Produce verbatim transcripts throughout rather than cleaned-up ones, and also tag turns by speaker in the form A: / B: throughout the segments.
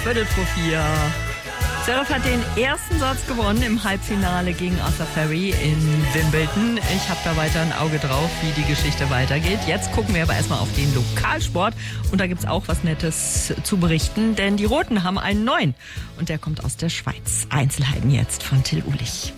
A: Viertel vor vier. Zverev hat den ersten Satz gewonnen im Halbfinale gegen Arthur Ferry in Wimbledon. Ich habe da weiter ein Auge drauf, wie die Geschichte weitergeht. Jetzt gucken wir aber erstmal auf den Lokalsport. Und da gibt's auch was Nettes zu berichten, denn die Roten haben einen neuen. Und der kommt aus der Schweiz. Einzelheiten jetzt von Till Ulich.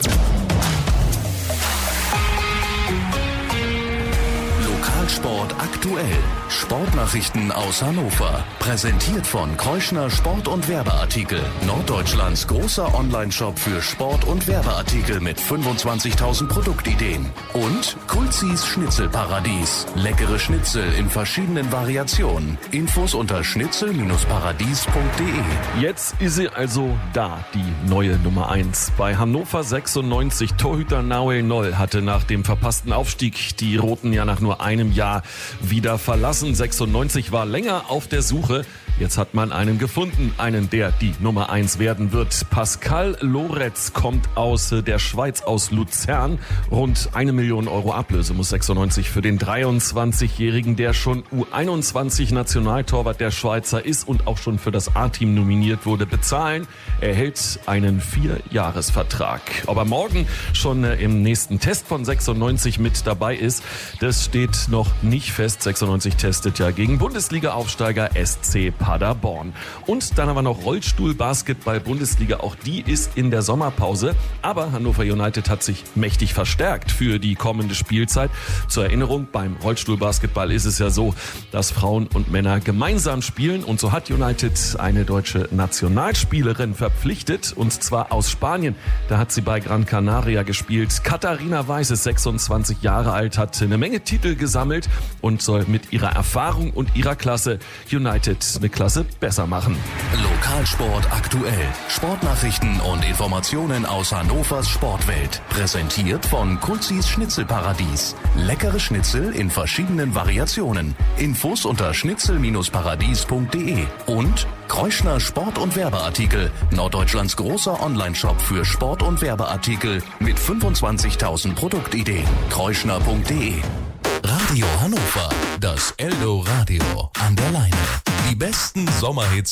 B: Lokalsport aktuell. Sportnachrichten aus Hannover. Präsentiert von Kreuschner Sport- und Werbeartikel. Norddeutschlands großer Onlineshop für Sport- und Werbeartikel mit fünfundzwanzigtausend Produktideen. Und Kulzis Schnitzelparadies. Leckere Schnitzel in verschiedenen Variationen. Infos unter schnitzel paradies punkt de.
C: Jetzt ist sie also da, die neue Nummer eins. Bei Hannover sechsundneunzig Torhüter Nahuel Noll hatte nach dem verpassten Aufstieg die Roten ja nach nur einem Jahr wieder verlassen. sechsundneunzig war länger auf der Suche. Jetzt hat man einen gefunden, einen, der die Nummer eins werden wird. Pascal Loretz kommt aus der Schweiz, aus Luzern. Rund eine Million Euro Ablöse muss sechsundneunzig für den dreiundzwanzigjährigen, der schon U einundzwanzig Nationaltorwart der Schweizer ist und auch schon für das A-Team nominiert wurde, bezahlen. Er hält einen Vierjahresvertrag. Ob er morgen schon im nächsten Test von sechsundneunzig mit dabei ist, das steht noch nicht fest. sechsundneunzig testet ja gegen Bundesliga-Aufsteiger S C Paderborn. Und dann haben wir noch Rollstuhl-Basketball-Bundesliga. Auch die ist in der Sommerpause. Aber Hannover United hat sich mächtig verstärkt für die kommende Spielzeit. Zur Erinnerung, beim Rollstuhl-Basketball ist es ja so, dass Frauen und Männer gemeinsam spielen. Und so hat United eine deutsche Nationalspielerin verpflichtet. Und zwar aus Spanien. Da hat sie bei Gran Canaria gespielt. Katharina Weiß ist sechsundzwanzig Jahre alt, hat eine Menge Titel gesammelt und soll mit ihrer Erfahrung und ihrer Klasse United eine Klasse besser machen.
B: Lokalsport aktuell. Sportnachrichten und Informationen aus Hannovers Sportwelt. Präsentiert von Kulzis Schnitzelparadies. Leckere Schnitzel in verschiedenen Variationen. Infos unter schnitzel paradies punkt de. Und Kreuschner Sport- und Werbeartikel. Norddeutschlands großer Onlineshop für Sport- und Werbeartikel mit fünfundzwanzigtausend Produktideen. kreuschner punkt de. Radio Hannover. Das Eldo Radio an der Leine. Die besten Sommerhits